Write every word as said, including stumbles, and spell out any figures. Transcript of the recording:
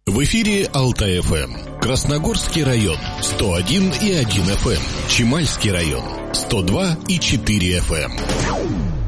В эфире Алтай-ФМ. Красногорский район сто один и один эф эм. Чимальский район сто два и четыре эф эм.